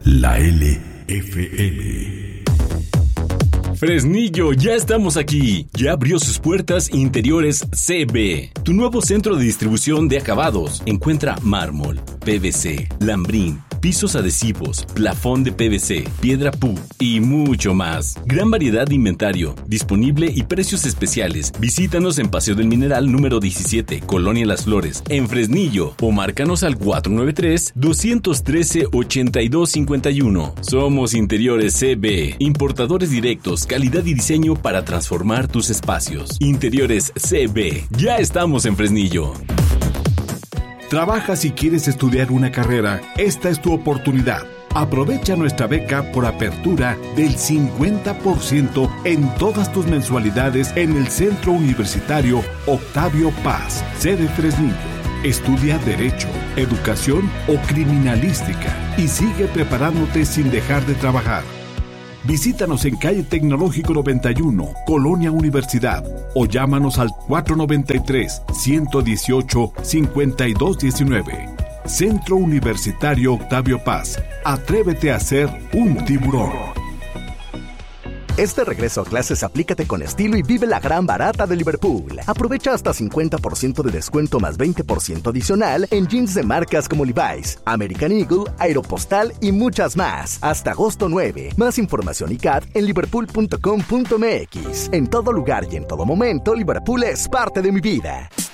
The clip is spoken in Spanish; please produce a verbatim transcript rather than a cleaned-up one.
La L F M. Fresnillo, ya estamos aquí. Ya abrió sus puertas Interiores C B, tu nuevo centro de distribución de acabados. Encuentra mármol, P V C, lambrín, pisos adhesivos, plafón de P V C, piedra P U y mucho más. Gran variedad de inventario, disponible y precios especiales. Visítanos en Paseo del Mineral número diecisiete, Colonia Las Flores, en Fresnillo, o márcanos al cuatro nueve tres, dos uno tres, ocho dos cinco uno. Somos Interiores C B, importadores directos, calidad y diseño para transformar tus espacios. Interiores C B, ya estamos en Fresnillo. ¿Trabajas y quieres estudiar una carrera? Esta es tu oportunidad. Aprovecha nuestra beca por apertura del cincuenta por ciento en todas tus mensualidades en el Centro Universitario Octavio Paz, sede Fresnillo. Estudia Derecho, Educación o Criminalística y sigue preparándote sin dejar de trabajar. Visítanos en calle Tecnológico noventa y uno, Colonia Universidad, o llámanos al cuatro nueve tres, uno uno ocho, cinco dos uno nueve. Centro Universitario Octavio Paz. Atrévete a ser un tiburón. Este regreso a clases aplícate con estilo y vive la gran barata de Liverpool. Aprovecha hasta cincuenta por ciento de descuento más veinte por ciento adicional en jeans de marcas como Levi's, American Eagle, Aeropostal y muchas más. Hasta agosto nueve. Más información y C A T en liverpool punto com punto m x. En todo lugar y en todo momento, Liverpool es parte de mi vida.